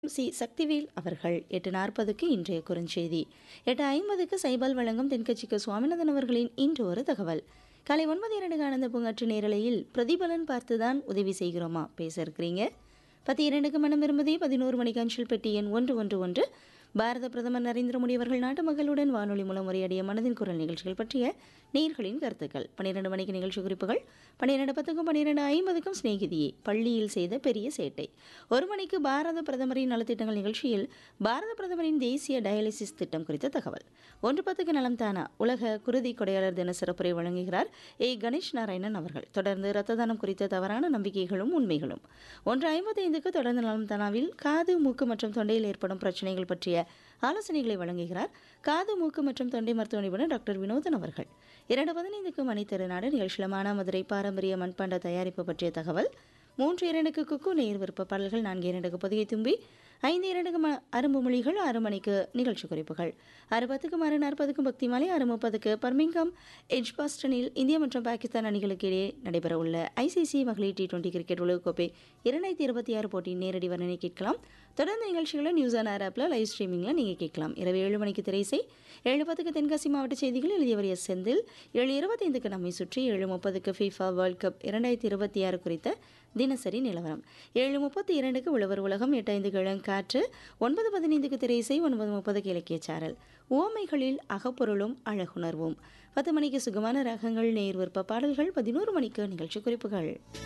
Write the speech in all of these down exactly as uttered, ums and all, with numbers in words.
C Sakthivel அவர்கள் எட்டு நாற்பதுக்கு இன்றைய குறுஞ்செய்தி, எட்டு ஐம்பதுக்கு சைபால் வழங்கும் தென்கட்சிக்கு சுவாமிநாதன் அவர்களின் இன்று ஒரு தகவல், காலை ஒன்பது இரண்டுக்கு ஆனந்த பூங்காற்று நேரலையில் பிரதிபலன் பார்த்துதான் உதவி செய்கிறோமா பேச இருக்கிறீங்க. பத்து இரண்டுக்கு மனம் விரும்புதே, பதினோரு மணிக்கு அஞ்சல் பெட்டி எண் ஒன்று ஒன்று ஒன்று பாரத பிரதமர் நரேந்திர மோடி அவர்கள் நாட்டு மக்களுடன் வானொலி மூலம் உரையாடிய மனதின் குரல் நிகழ்ச்சிகள் பற்றிய நேயர்களின் கருத்துக்கள். பன்னிரண்டு மணிக்கு நிகழ்ச்சி குறிப்புகள், பன்னிரண்டு பத்துக்கும் பன்னிரண்டு ஐம்பதுக்கும் சிநேகிதியே பள்ளியில் செய்த பெரிய சேட்டை, ஒரு மணிக்கு பாரத பிரதமரின் நலத்திட்டங்கள் நிகழ்ச்சியில் பாரத பிரதமரின் தேசிய டயாலிசிஸ் திட்டம் குறித்த தகவல், ஒன்று பத்துக்கு நலம் தானா உலக குருதி கொடையாளர் தின சிறப்புரை வழங்குகிறார் ஏ கணேஷ் நாராயணன் அவர்கள். தொடர்ந்து இரத்த தானம் குறித்த தவறான நம்பிக்கைகளும் உண்மைகளும், ஒன்று ஐம்பத்தி ஐந்துக்கு தொடர்ந்து நலம் தானாவில் காது மூக்கு மற்றும் தொண்டையில் ஏற்படும் பிரச்சனைகள் பற்றிய ஆலோசனைகளை வழங்குகிறார் காது மூக்கு மற்றும் தொண்டை மருத்துவ நிபுணர் டாக்டர் வினோதன் அவர்கள். இரண்டு பதினைந்துக்கு மணி திருநாடு நிகழ்ச்சியில் மானாமதுரை பாரம்பரிய மண்பாண்ட தயாரிப்பு பற்றிய தகவல், மூன்று இரண்டுக்கு குக்கு நேர் விருப்ப பாடல்கள், நான்கு இரண்டுக்கு பொதிகை தும்பி, ஐந்து இரண்டுக்கு ம அரும்பு மொழிகள், ஆறு மணிக்கு நிகழ்ச்சி குறிப்புகள், ஆறு பத்துக்கும் ஆறு நாற்பதுக்கும் பக்தி மாலை, ஆறு முப்பதுக்கு பர்மிங்காம் எட்ஜ்பாஸ்டனில் இந்தியா மற்றும் பாகிஸ்தான் அணிகளுக்கு இடையே நடைபெறவுள்ள ஐசிசி மகளிர் டி டுவெண்டி கிரிக்கெட் உலகக்கோப்பை இரண்டாயிரத்தி இருபத்தி ஆறு போட்டியின் நேரடி வர்ணனை கேட்கலாம். தொடர்ந்து நிகழ்ச்சிகளை நியூஸ் ஆன் ஏர் ஆப்பில் லைவ் ஸ்ட்ரீமிங்கில் நீங்கள் கேட்கலாம். இரவு ஏழு மணிக்கு திரைசை, ஏழு பத்துக்கு தென்காசி மாவட்ட செய்திகள் எழுதியவர் எஸ் செந்தில், ஏழு இருபத்தைந்துக்கு நம்மை சுற்றி, ஏழு முப்பதுக்கு ஃபீஃபா வேர்ல்ட் கப் இரண்டாயிரத்தி இருபத்தி ஆறு குறித்த தினசரி நிலவரம், ஏழு முப்பத்தி இரண்டுக்கு உழவர் உலகம், எட்டு ஐந்து கிழங்காற்று, ஒன்பது பதினைந்துக்கு திரைசை, ஒன்பது முப்பதுக்கு இலக்கிய சாரல், உவமைகளில் அகப்பொருளும் அழகுணர்வும், பத்து மணிக்கு சுகமான ரகங்கள் நேர் விருப்ப பாடல்கள், பதினோரு மணிக்கு நிகழ்ச்சி குறிப்புகள்.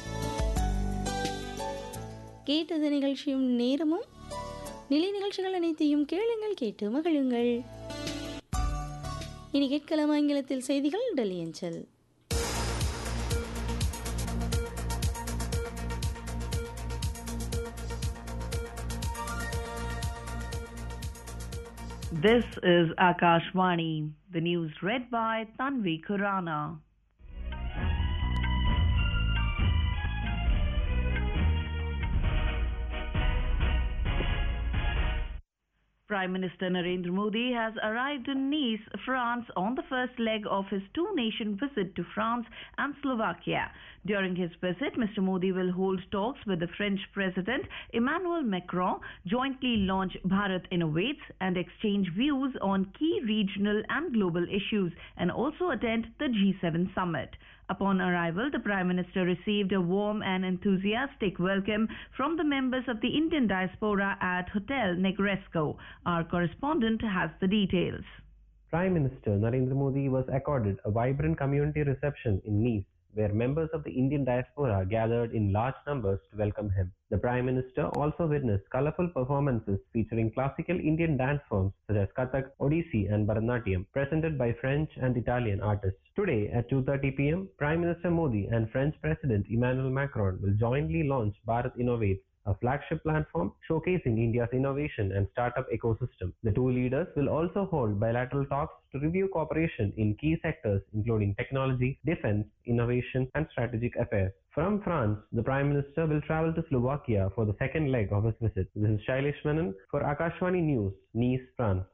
கேட்டது நிகழ்ச்சியும் நேரமும் நிலை நிகழ்ச்சிகள் அனைத்தையும் கேளுங்கள், கேட்டு மகிழுங்கள். இனி கேட்கலாம் ஆங்கிலத்தில் செய்திகள், டெல்லி அஞ்சல். This is Akashvani. The news read by Tanvi Khurana. Prime Minister Narendra Modi has arrived in Nice, France on the first leg of his two-nation visit to France and Slovakia. During his visit, Mister Modi will hold talks with the French President Emmanuel Macron, jointly launch Bharat Innovates and exchange views on key regional and global issues, and also attend the G seven summit. Upon arrival, the Prime Minister received a warm and enthusiastic welcome from the members of the Indian diaspora at Hotel Negresco. Our correspondent has the details. Prime Minister Narendra Modi was accorded a vibrant community reception in Nice, where members of the Indian diaspora gathered in large numbers to welcome him. The Prime Minister also witnessed colorful performances featuring classical Indian dance forms such as Kathak, Odissi and Bharatanatyam, presented by French and Italian artists. Today at two thirty p m, Prime Minister Modi and French President Emmanuel Macron will jointly launch Bharat Innovates, a flagship platform showcasing India's innovation and startup ecosystem. The two leaders will also hold bilateral talks to review cooperation in key sectors including technology, defense, innovation and strategic affairs. From France, the Prime Minister will travel to Slovakia for the second leg of his visit. This is Shailesh Menon for Akashvani News, Nice, France.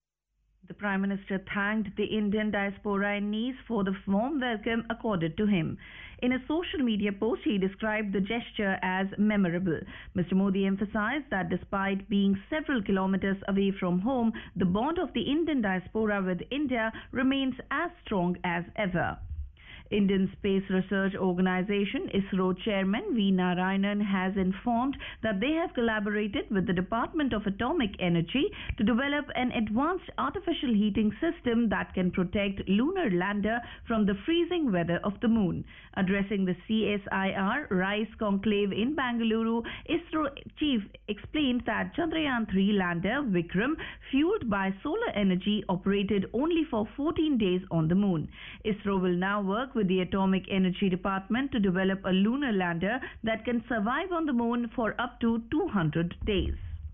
The Prime Minister thanked the Indian diaspora in Nice for the warm welcome accorded to him. In a social media post, he described the gesture as memorable. Mister Modi emphasized that despite being several kilometers away from home, the bond of the Indian diaspora with India remains as strong as ever. Indian Space Research Organisation ISRO Chairman V. Narayanan has informed that they have collaborated with the Department of Atomic Energy to develop an advanced artificial heating system that can protect lunar lander from the freezing weather of the moon. Addressing the C S I R RISE conclave in Bangalore, ISRO chief explained that Chandrayaan three lander Vikram, fueled by solar energy, operated only for fourteen days on the moon. ISRO will now work with with the Atomic Energy Department to develop a lunar lander that can survive on the moon for up to two hundred days.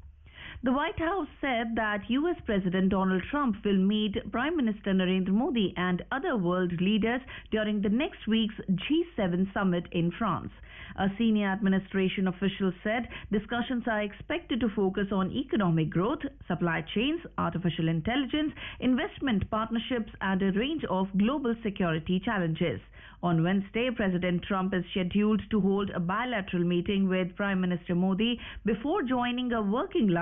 The White House said that U S President Donald Trump will meet Prime Minister Narendra Modi and other world leaders during the next week's G seven summit in France. A senior administration official said discussions are expected to focus on economic growth, supply chains, artificial intelligence, investment partnerships, and a range of global security challenges. On Wednesday, President Trump is scheduled to hold a bilateral meeting with Prime Minister Modi before joining a working